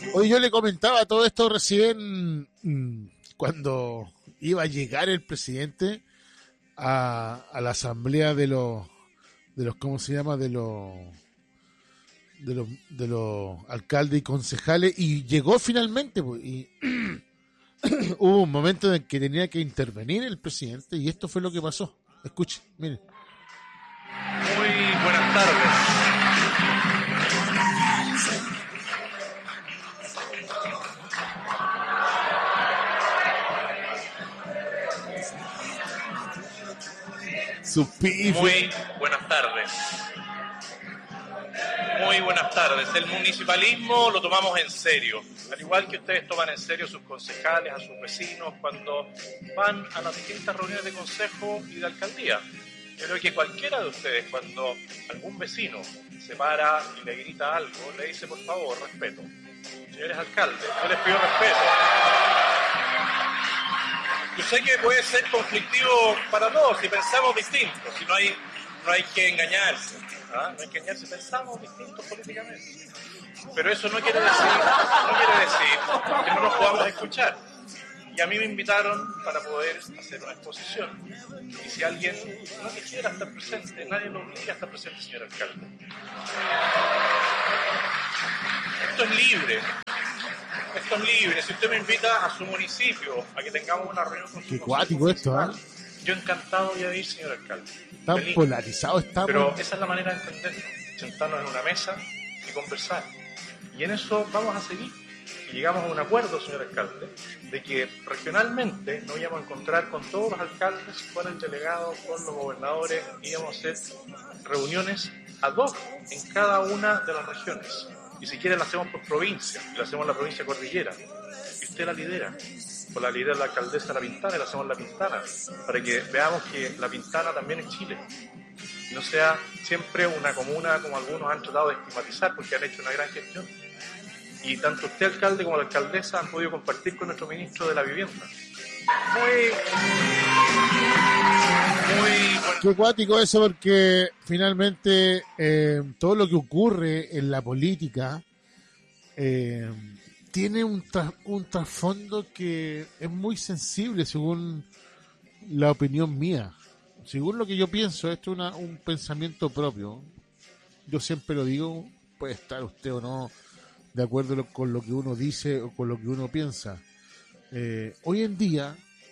Hoy yo le comentaba todo esto recién cuando iba a llegar el presidente a la asamblea de los ¿cómo se llama? De los alcaldes y concejales, y llegó finalmente, pues, y hubo un momento en que tenía que intervenir el presidente y esto fue lo que pasó. Escuche, miren. Muy buenas tardes. Muy buenas tardes. Muy buenas tardes. El municipalismo lo tomamos en serio, al igual que ustedes toman en serio a sus concejales, a sus vecinos, cuando van a las distintas reuniones de consejo y de alcaldía. Yo creo que cualquiera de ustedes, cuando algún vecino se para y le grita algo, le dice, por favor, respeto. Señores alcaldes, yo les pido respeto. Yo sé que puede ser conflictivo para todos si pensamos distintos, si no hay que engañarse, ¿ah? No hay que engañarse, pensamos distintos políticamente. Pero eso no quiere decir que no nos podamos escuchar. Y a mí me invitaron para poder hacer una exposición. Y si alguien no quisiera estar presente, nadie lo obliga a estar presente, señor alcalde. Esto es libre. Esto es libre. Si usted me invita a su municipio a que tengamos una reunión con su Qué cuático esto, ¿eh? Yo encantado voy a ir, señor alcalde. Tan Feliz. polarizado estamos. Pero esa es la manera de entenderlo. Sentarnos en una mesa y conversar. Y en eso vamos a seguir. Y llegamos a un acuerdo, señor alcalde, de que regionalmente nos íbamos a encontrar con todos los alcaldes, con el delegado, con los gobernadores, íbamos a hacer reuniones ad hoc en cada una de las regiones. Y si quieren la hacemos por provincia, y la hacemos en la provincia cordillera. Y usted la lidera. Por la lidera la alcaldesa La Pintana, y la hacemos La Pintana, para que veamos que La Pintana también es Chile. Y no sea siempre una comuna como algunos han tratado de estigmatizar, porque han hecho una gran gestión. Y tanto usted, alcalde, como la alcaldesa han podido compartir con nuestro ministro de la Vivienda. Muy Qué cuático eso, porque finalmente todo lo que ocurre en la política tiene un trasfondo que es muy sensible según la opinión mía. Según lo que yo pienso, esto es un pensamiento propio. Yo siempre lo digo, puede estar usted o no de acuerdo con lo que uno dice o con lo que uno piensa. Hoy en día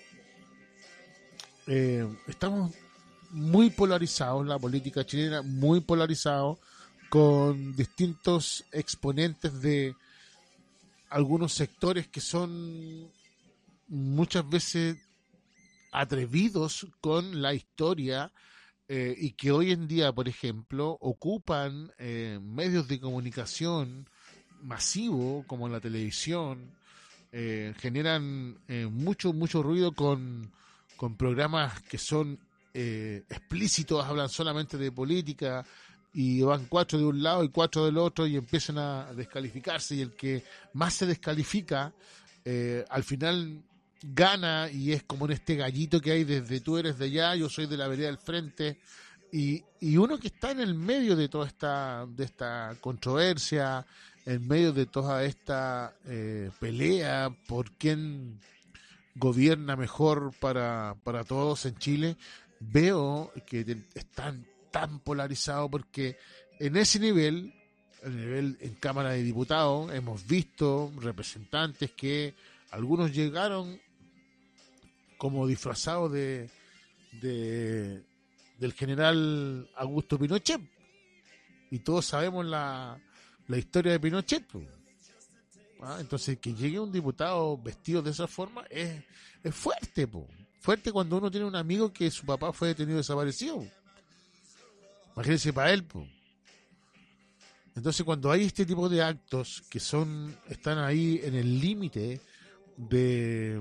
estamos muy polarizados, la política chilena muy polarizado, con distintos exponentes de algunos sectores que son muchas veces atrevidos con la historia y que hoy en día, por ejemplo, ocupan medios de comunicación masivo como la televisión, generan mucho ruido con programas que son explícitos, hablan solamente de política y van 4 de un lado y 4 del otro y empiezan a descalificarse, y el que más se descalifica al final gana, y es como en este gallito que hay desde tú eres de allá, yo soy de la vereda del frente, y uno que está en el medio de toda esta controversia, en medio de toda esta pelea por quién gobierna mejor para todos en Chile, veo que están tan polarizados, porque en ese nivel, en Cámara de Diputados, hemos visto representantes que algunos llegaron como disfrazados del general Augusto Pinochet, y todos sabemos la historia de Pinochet, pues. Entonces, que llegue un diputado vestido de esa forma es fuerte, po. Fuerte cuando uno tiene un amigo que su papá fue detenido desaparecido. Imagínense para él, po. Entonces, cuando hay este tipo de actos que están ahí en el límite de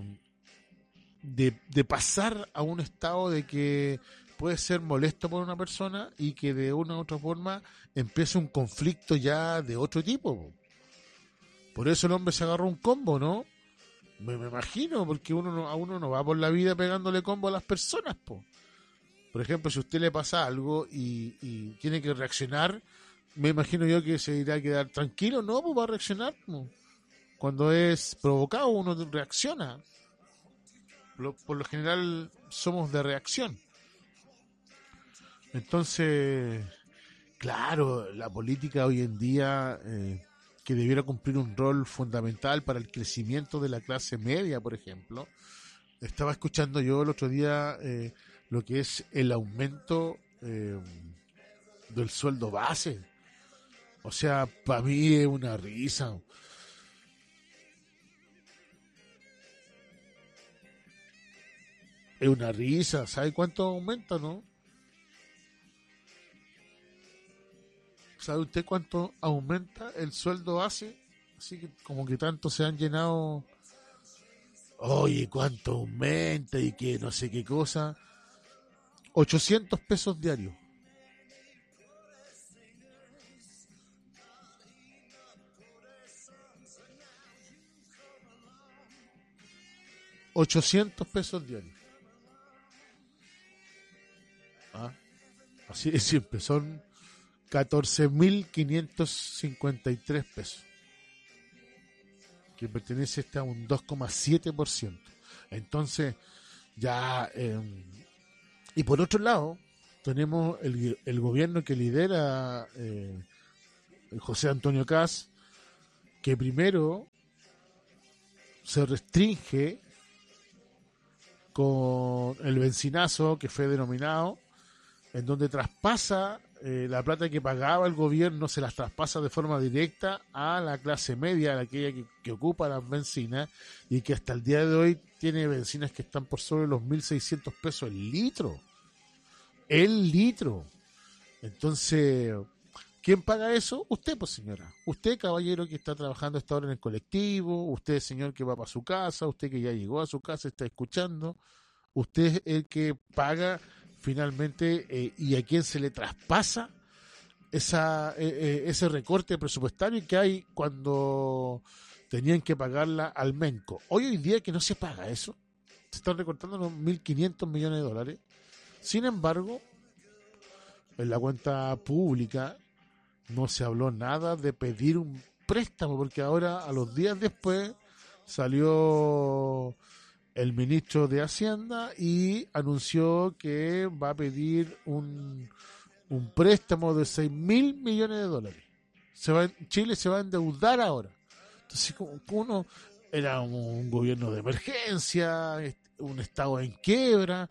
pasar a un estado de que puede ser molesto por una persona y que de una u otra forma empieza un conflicto ya de otro tipo, po. Por eso el hombre se agarró un combo, ¿no? Me imagino, porque a uno no va por la vida pegándole combo a las personas, po. Por ejemplo, si a usted le pasa algo y tiene que reaccionar, me imagino yo que se irá a quedar tranquilo, ¿no? Pues va a reaccionar, po. Cuando es provocado uno reacciona. Por lo general somos de reacción. Entonces, claro, la política hoy en día, que debiera cumplir un rol fundamental para el crecimiento de la clase media, por ejemplo. Estaba escuchando yo el otro día lo que es el aumento del sueldo base. O sea, para mí es una risa. Es una risa. ¿Sabe cuánto aumenta, no? ¿Sabe usted cuánto aumenta el sueldo base? Así que como que tanto se han llenado. Oye, ¿cuánto aumenta? Y que no sé qué cosa. 800 pesos diarios. 800 pesos diarios. ¿Ah? Así de simple, son 14.553 pesos, que pertenece a un 2,7%. Entonces, ya... y por otro lado, tenemos el gobierno que lidera José Antonio Kast, que primero se restringe con el bencinazo que fue denominado, en donde traspasa la plata que pagaba el gobierno, se las traspasa de forma directa a la clase media, a aquella que ocupa las bencinas, y que hasta el día de hoy tiene bencinas que están por sobre los 1.600 pesos el litro. El litro. Entonces, ¿quién paga eso? Usted, pues, señora. Usted, caballero, que está trabajando esta hora en el colectivo. Usted, señor, que va para su casa. Usted que ya llegó a su casa, está escuchando. Usted es el que paga finalmente, y a quién se le traspasa ese recorte presupuestario que hay cuando tenían que pagarla al Menco. Hoy día que no se paga eso. Se están recortando los 1.500 millones de dólares. Sin embargo, en la cuenta pública no se habló nada de pedir un préstamo, porque ahora, a los días después, salió el ministro de Hacienda y anunció que va a pedir un préstamo de 6.000 millones de dólares. Chile se va a endeudar ahora. Entonces, como uno era un gobierno de emergencia, un estado en quiebra,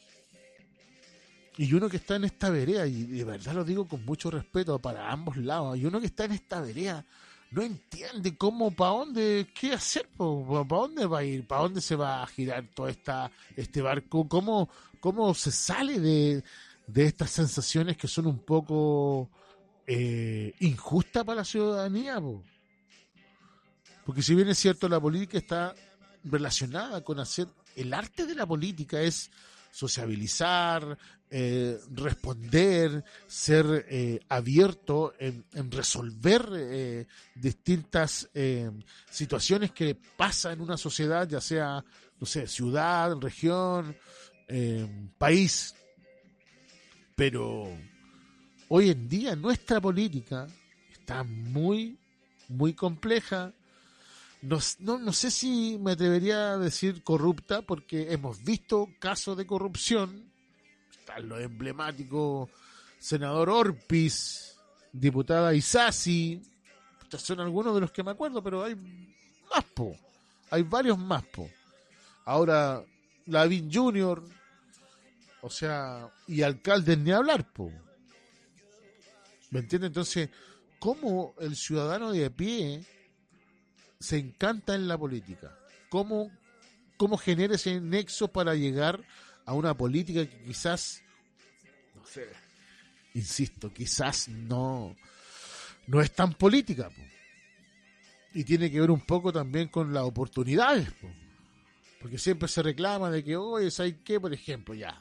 y uno que está en esta vereda, y de verdad lo digo con mucho respeto para ambos lados, y uno que está en esta vereda no entiende cómo, para dónde, qué hacer, para dónde va a ir, para dónde se va a girar todo este barco, cómo se sale de estas sensaciones que son un poco injustas para la ciudadanía, po. Porque si bien es cierto, la política está relacionada con hacer, el arte de la política es sociabilizar, responder, ser abierto en resolver distintas situaciones que pasan en una sociedad, ya sea, no sé, ciudad, región, país. Pero hoy en día nuestra política está muy, muy compleja. No sé si me atrevería a decir corrupta, porque hemos visto casos de corrupción. Están los emblemáticos senador Orpiz, diputada Isasi. Estos son algunos de los que me acuerdo, pero hay más, po. Hay varios más, po. Ahora, Lavín Junior, o sea, y alcaldes ni hablar, po. ¿Me entiende? Entonces, ¿cómo el ciudadano de a pie se encanta en la política? ¿Cómo genera ese nexo para llegar a una política que quizás, no sé, insisto, quizás no es tan política, po? Y tiene que ver un poco también con las oportunidades, po. Porque siempre se reclama de que, oye, ¿sabes qué? Por ejemplo, ya,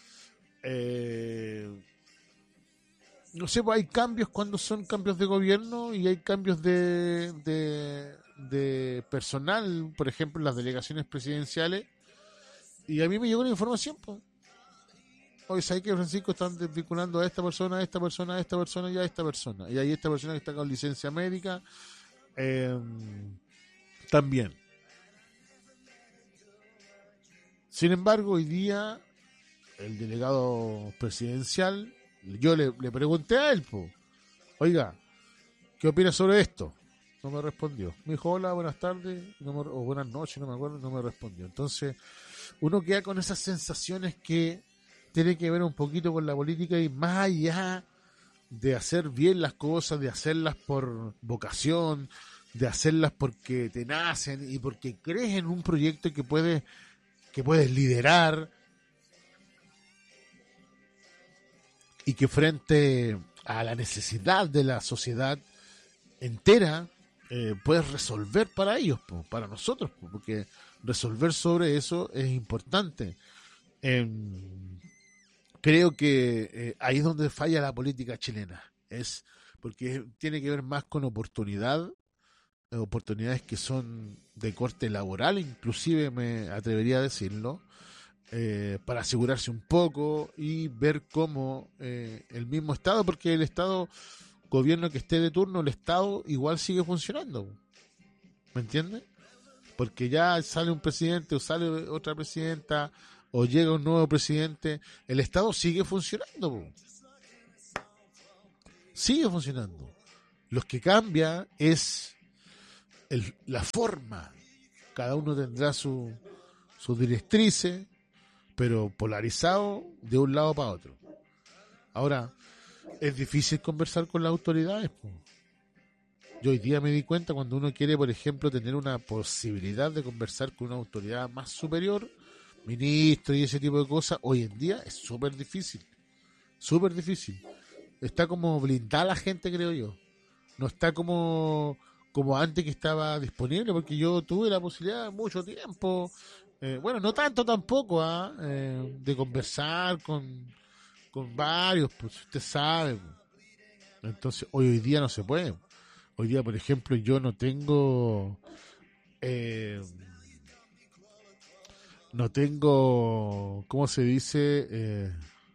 no sé, pues hay cambios cuando son cambios de gobierno, y hay cambios de personal, por ejemplo, en las delegaciones presidenciales, y a mí me llegó una información, pues, oye, ¿sabes que, Francisco, están desvinculando a esta persona, a esta persona, a esta persona y a esta persona? Y hay esta persona que está con licencia médica, también. Sin embargo, hoy día el delegado presidencial, yo le pregunté a él, oiga, ¿qué opina sobre esto? No me respondió. Me dijo, hola, buenas tardes, o buenas noches, no me acuerdo, no me respondió. Entonces, uno queda con esas sensaciones que tienen que ver un poquito con la política y más allá de hacer bien las cosas, de hacerlas por vocación, de hacerlas porque te nacen y porque crees en un proyecto que puedes liderar y que frente a la necesidad de la sociedad entera puedes resolver para ellos, para nosotros, porque resolver sobre eso es importante. Creo que ahí es donde falla la política chilena, es porque tiene que ver más con oportunidades que son de corte laboral, inclusive me atrevería a decirlo, para asegurarse un poco y ver cómo el mismo Estado, porque el Estado, gobierno que esté de turno, el Estado igual sigue funcionando, ¿me entiendes? Porque ya sale un presidente o sale otra presidenta o llega un nuevo presidente, el Estado sigue funcionando, sigue funcionando. Lo que cambia es la forma. Cada uno tendrá sus directrices, pero polarizado de un lado para otro. Ahora, es difícil conversar con las autoridades. Yo hoy día me di cuenta cuando uno quiere, por ejemplo, tener una posibilidad de conversar con una autoridad más superior, ministro y ese tipo de cosas, hoy en día es súper difícil. Súper difícil. Está como blindada la gente, creo yo. No está como antes que estaba disponible, porque yo tuve la posibilidad mucho tiempo, bueno, no tanto tampoco, de conversar con varios, pues usted sabe. Pues. Entonces, hoy día no se puede. Hoy día, por ejemplo, yo no tengo ¿cómo se dice?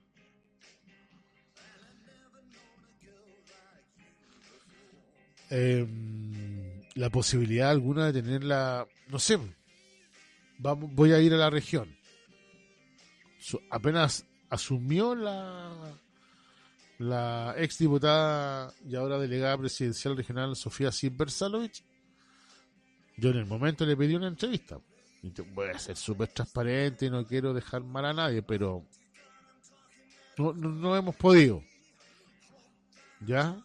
La posibilidad alguna de tenerla, no sé, voy a ir a la región. Apenas asumió la exdiputada y ahora delegada presidencial regional Sofía Silversalovich, yo en el momento le pedí una entrevista. Voy a ser súper transparente y no quiero dejar mal a nadie, pero no hemos podido. ¿Ya?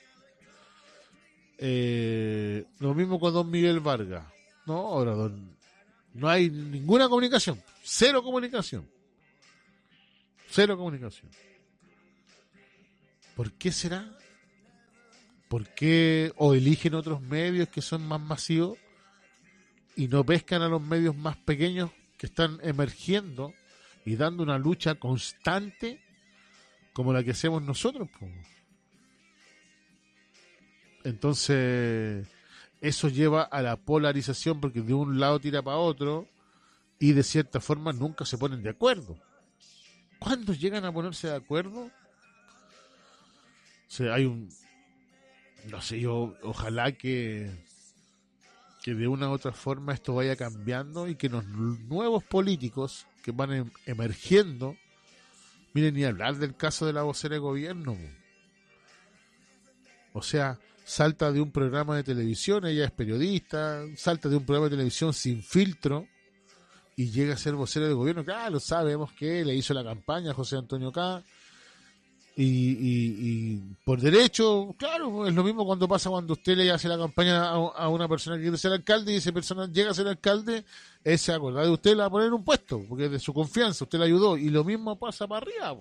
Lo mismo con don Miguel Vargas. No, ahora no hay ninguna comunicación. Cero comunicación. ¿Por qué será? ¿Por qué o eligen otros medios que son más masivos y no pescan a los medios más pequeños que están emergiendo y dando una lucha constante como la que hacemos nosotros? Entonces, eso lleva a la polarización porque de un lado tira para otro y de cierta forma nunca se ponen de acuerdo. ¿Cuándo llegan a ponerse de acuerdo? O sea, no sé, yo ojalá que de una u otra forma esto vaya cambiando y que los nuevos políticos que van emergiendo, miren, ni hablar del caso de la vocera de gobierno. O sea, salta de un programa de televisión, ella es periodista, salta de un programa de televisión sin filtro y llega a ser vocera de gobierno. Claro, sabemos que le hizo la campaña a José Antonio K. Y por derecho, claro, es lo mismo cuando usted le hace la campaña a una persona que quiere ser alcalde y esa persona llega a ser alcalde, se acuerda de usted, le va a poner un puesto, porque es de su confianza, usted le ayudó, y lo mismo pasa para arriba.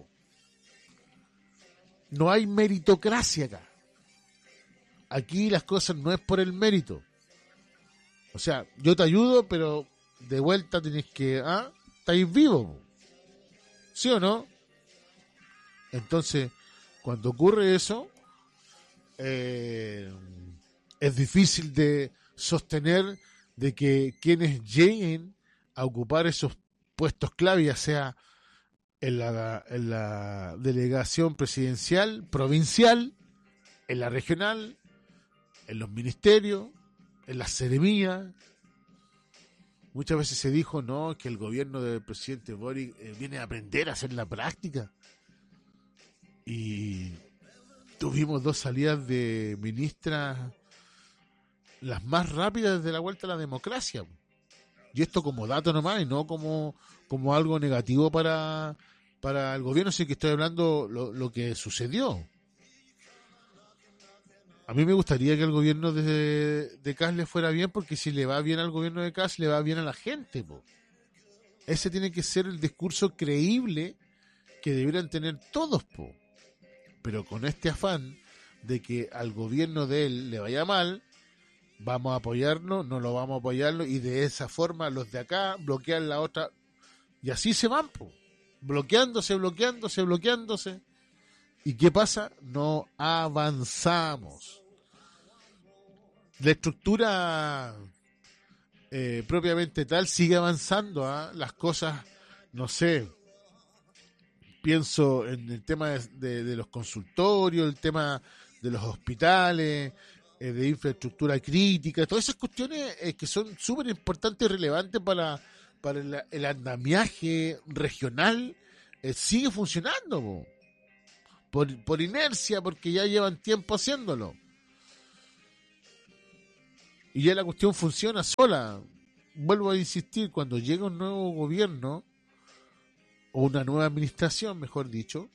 No hay meritocracia acá. Aquí las cosas no es por el mérito. O sea, yo te ayudo, pero de vuelta tenés que, estáis vivos, ¿sí o no? Entonces, cuando ocurre eso, es difícil de sostener de que quienes lleguen a ocupar esos puestos clave, ya sea en la delegación presidencial, provincial, en la regional, en los ministerios, en las seremías, Muchas veces se dijo, no, que el gobierno del presidente Boric viene a aprender a hacer la práctica. Y tuvimos 2 salidas de ministras, las más rápidas de la vuelta a la democracia. Y esto como dato nomás, y no como algo negativo para el gobierno, sino que estoy hablando lo que sucedió. A mí me gustaría que el gobierno de Kast le fuera bien, porque si le va bien al gobierno de Kast, le va bien a la gente, po. Ese tiene que ser el discurso creíble que deberían tener todos, po. Pero con este afán de que al gobierno de él le vaya mal, vamos a apoyarlo, no lo vamos a apoyarlo, y de esa forma los de acá bloquean la otra, y así se van, po. Bloqueándose. ¿Y qué pasa? No avanzamos. La estructura propiamente tal sigue avanzando, ¿eh? Las cosas, no sé, pienso en el tema de los consultorios, el tema de los hospitales, de infraestructura crítica, todas esas cuestiones que son súper importantes y relevantes para el andamiaje regional, sigue funcionando, po. Por inercia, porque ya llevan tiempo haciéndolo. Y ya la cuestión funciona sola. Vuelvo a insistir, cuando llega un nuevo gobierno, o una nueva administración, mejor dicho,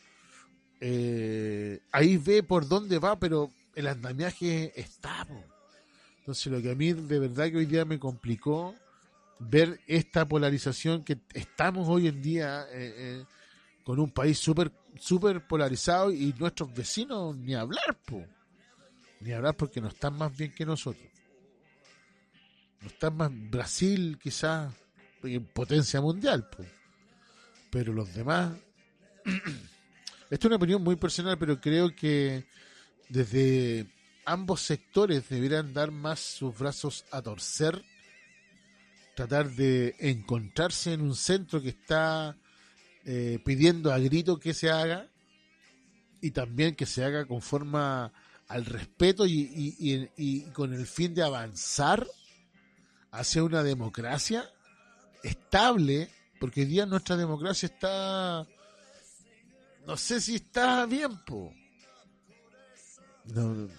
ahí ve por dónde va, pero el andamiaje está, po. Entonces lo que a mí de verdad que hoy día me complicó ver esta polarización que estamos hoy en día con un país súper polarizado, y nuestros vecinos ni hablar, po. Ni hablar, porque no están más bien que nosotros. No están más Brasil, quizás, en potencia mundial, po. Pero los demás... Esto es una opinión muy personal, pero creo que desde ambos sectores deberían dar más sus brazos a torcer, tratar de encontrarse en un centro que está pidiendo a grito que se haga, y también que se haga con forma al respeto y con el fin de avanzar hacia una democracia estable, porque hoy día nuestra democracia está, no sé si está bien, po. No,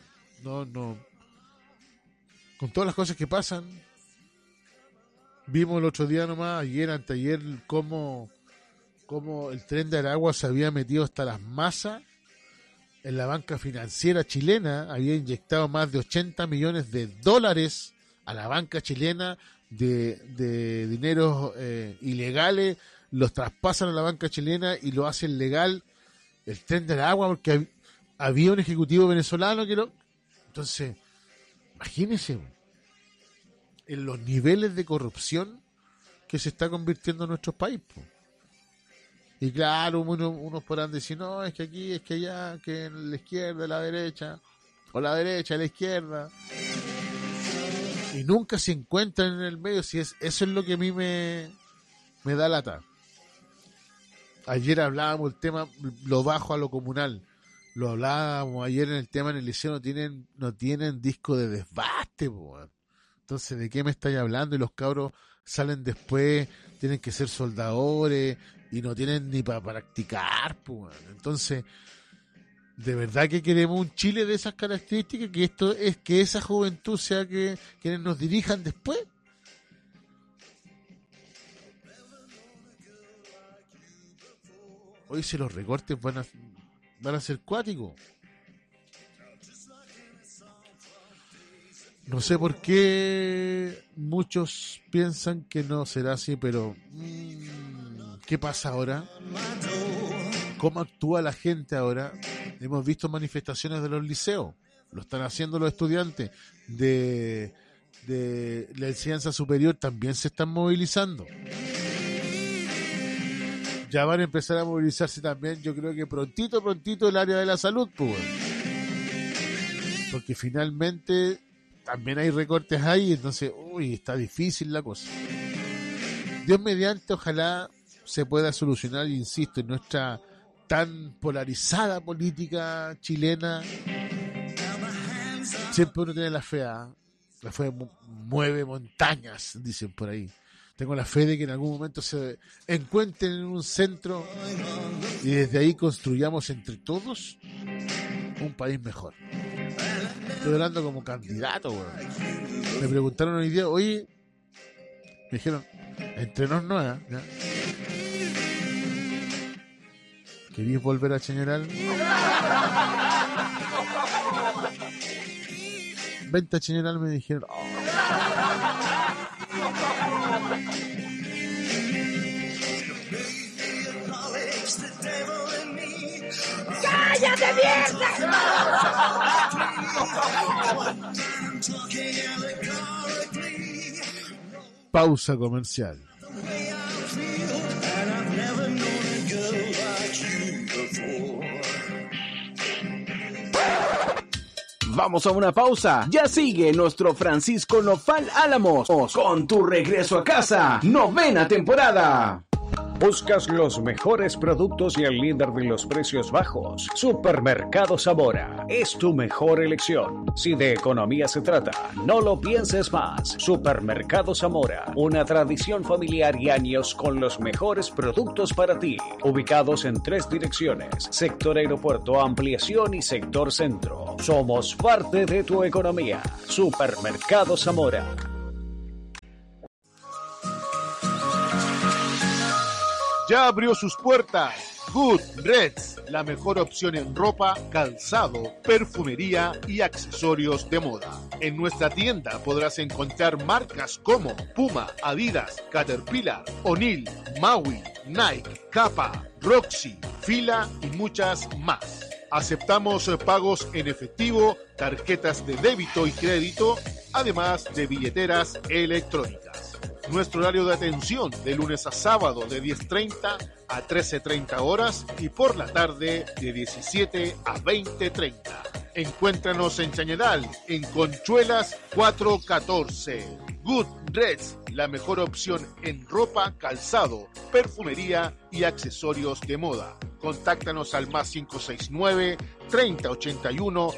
con todas las cosas que pasan. Vimos el otro día nomás, ayer, anteayer, cómo el Tren de Aragua se había metido hasta las masas en la banca financiera chilena, había inyectado más de 80 millones de dólares a la banca chilena de dineros ilegales, los traspasan a la banca chilena y lo hacen legal el Tren de Aragua, porque había un ejecutivo venezolano que lo... Entonces, imagínense en los niveles de corrupción que se está convirtiendo en nuestro país, po. Y claro, unos podrán decir, no, es que aquí, es que allá, que en la izquierda, la derecha, o la derecha, la izquierda, y nunca se encuentran en el medio. Si eso es lo que a mí me da lata. Ayer hablábamos el tema, lo bajo a lo comunal, lo hablábamos ayer en el tema, en el liceo no tienen disco de desbaste, po. Entonces, ¿de qué me estáis hablando? Y los cabros salen después, tienen que ser soldadores y no tienen ni para practicar, pues. Entonces, ¿de verdad que queremos un Chile de esas características? Que esto es que esa juventud sea quienes nos dirijan después. Hoy si los recortes van a ser cuáticos. No sé por qué muchos piensan que no será así, pero ¿qué pasa ahora? ¿Cómo actúa la gente ahora? Hemos visto manifestaciones de los liceos, lo están haciendo los estudiantes de la enseñanza superior, también se están movilizando. Ya van a empezar a movilizarse también, yo creo que prontito el área de la salud, pues. Porque finalmente también hay recortes ahí, entonces, está difícil la cosa. Dios mediante, ojalá se pueda solucionar, insisto, en nuestra tan polarizada política chilena. Siempre uno tiene la fe mueve montañas, dicen por ahí. Tengo la fe de que en algún momento se encuentren en un centro y desde ahí construyamos entre todos un país mejor. Estoy hablando como candidato, weón. Me preguntaron hoy día, oye, me dijeron, entre nos no, ¿ya? ¿Querías volver a Chañaral? Vente a Chañaral, me dijeron. Oh. ¡Cállate, mierda! Pausa comercial. Vamos a una pausa. Ya sigue nuestro Francisco Nopal Álamos con Tu Regreso a Casa, 9ª temporada. ¿Buscas los mejores productos y el líder de los precios bajos? Supermercado Zamora es tu mejor elección. Si de economía se trata, no lo pienses más. Supermercado Zamora, una tradición familiar y años con los mejores productos para ti. Ubicados en 3 direcciones: sector aeropuerto, ampliación y sector centro. Somos parte de tu economía. Supermercado Zamora. Ya abrió sus puertas Goodreads, la mejor opción en ropa, calzado, perfumería y accesorios de moda. En nuestra tienda podrás encontrar marcas como Puma, Adidas, Caterpillar, O'Neill, Maui, Nike, Kappa, Roxy, Fila y muchas más. Aceptamos pagos en efectivo, tarjetas de débito y crédito, además de billeteras electrónicas. Nuestro horario de atención de lunes a sábado de 10:30 a 13:30 horas y por la tarde de 17 a 20:30. Encuéntranos en Chañaral, en Conchuelas 414. Goodreads, la mejor opción en ropa, calzado, perfumería y accesorios de moda. Contáctanos al más 569 3081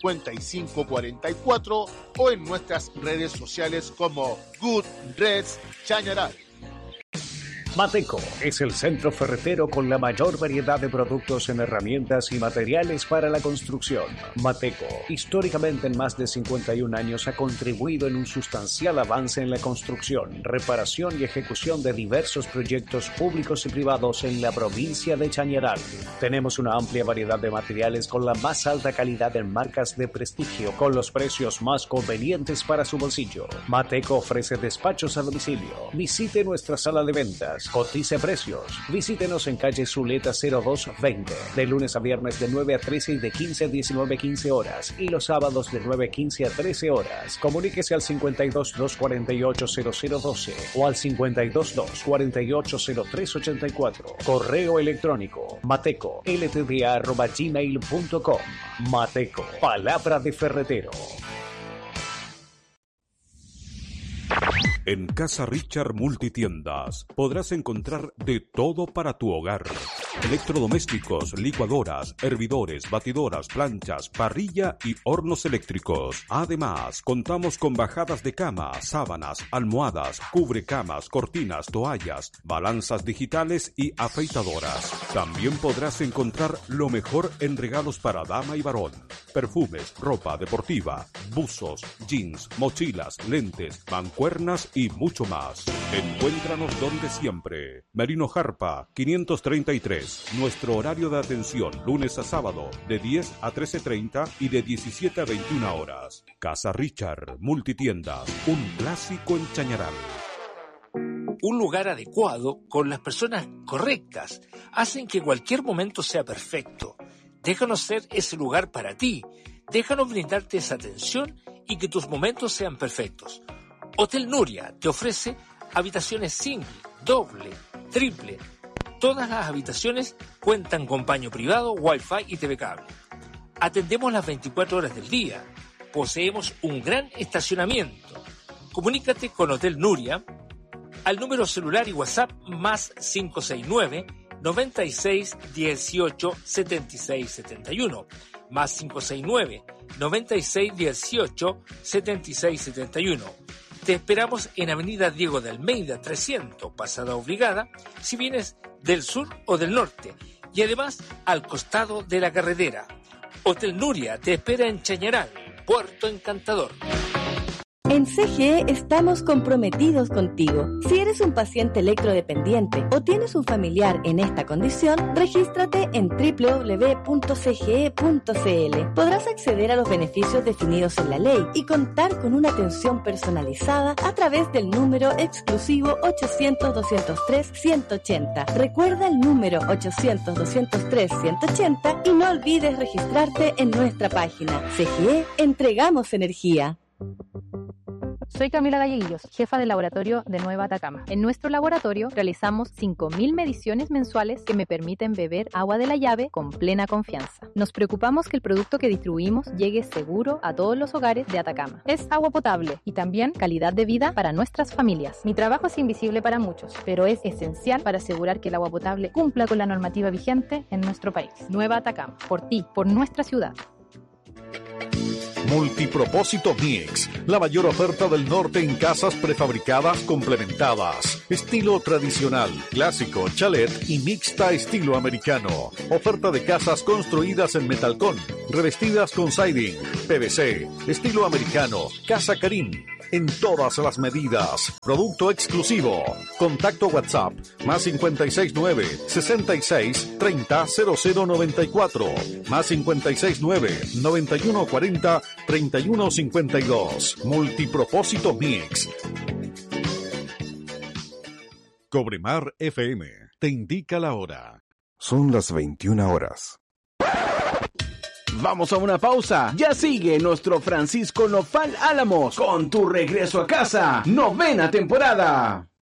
5544 o en nuestras redes sociales como Goodreads Chañaral. Mateco es el centro ferretero con la mayor variedad de productos en herramientas y materiales para la construcción. Mateco, históricamente en más de 51 años, ha contribuido en un sustancial avance en la construcción, reparación y ejecución de diversos proyectos públicos y privados en la provincia de Chañaral. Tenemos una amplia variedad de materiales con la más alta calidad en marcas de prestigio, con los precios más convenientes para su bolsillo. Mateco ofrece despachos a domicilio. Visite nuestra sala de ventas. Cotice precios. Visítenos en calle Zuleta 0220, de lunes a viernes de 9 a 13 y de 15 a 19:15 horas, y los sábados de 9:15 a 13 horas. Comuníquese al 52 248 0012 o al 52 248 0384. Correo electrónico mateco@gmail.com. Mateco, palabra de ferretero. En Casa Richard Multitiendas podrás encontrar de todo para tu hogar. Electrodomésticos, licuadoras, hervidores, batidoras, planchas, parrilla y hornos eléctricos. Además, contamos con bajadas de cama, sábanas, almohadas, cubrecamas, cortinas, toallas, balanzas digitales y afeitadoras. También podrás encontrar lo mejor en regalos para dama y varón. Perfumes, ropa deportiva, buzos, jeans, mochilas, lentes, mancuernas y mucho más. Encuéntranos donde siempre. Merino Jarpa, 533. Nuestro horario de atención, lunes a sábado, de 10 a 13:30 y de 17 a 21 horas. Casa Richard Multitiendas, un clásico en Chañaral. Un lugar adecuado, con las personas correctas, hacen que cualquier momento sea perfecto. Déjanos ser ese lugar para ti. Déjanos brindarte esa atención y que tus momentos sean perfectos. Hotel Nuria te ofrece habitaciones single, doble, triple. Todas las habitaciones cuentan con baño privado, wifi y TV cable. Atendemos las 24 horas del día. Poseemos un gran estacionamiento. Comunícate con Hotel Nuria al número celular y WhatsApp más 569 96 18 76 71, más 569 96 18 76 71. Te esperamos en Avenida Diego de Almeida 300, Pasada Obligada, si vienes del sur o del norte, y además al costado de la carretera. Hotel Nuria te espera en Chañaral, Puerto Encantador. En CGE estamos comprometidos contigo. Si eres un paciente electrodependiente o tienes un familiar en esta condición, regístrate en www.cge.cl. Podrás acceder a los beneficios definidos en la ley y contar con una atención personalizada a través del número exclusivo 800-203-180. Recuerda el número 800-203-180 y no olvides registrarte en nuestra página. CGE, entregamos energía. Soy Camila Galleguillos, jefa del laboratorio de Nueva Atacama. En nuestro laboratorio realizamos 5.000 mediciones mensuales que me permiten beber agua de la llave con plena confianza. Nos preocupamos que el producto que distribuimos llegue seguro a todos los hogares de Atacama. Es agua potable y también calidad de vida para nuestras familias. Mi trabajo es invisible para muchos, pero es esencial para asegurar que el agua potable cumpla con la normativa vigente en nuestro país. Nueva Atacama, por ti, por nuestra ciudad. Multipropósito Mix, la mayor oferta del norte en casas prefabricadas complementadas. Estilo tradicional, clásico, chalet y mixta estilo americano. Oferta de casas construidas en metalcón, revestidas con siding, PVC, estilo americano, Casa Karim. En todas las medidas. Producto exclusivo. Contacto WhatsApp más 569 66 30 0094 más 569 9140 3152. Multipropósito Mix. Cobremar FM te indica la hora. Son las 21 horas. Vamos a una pausa. Ya sigue nuestro Francisco Nopal Álamos con Tu Regreso a Casa, 9ª temporada.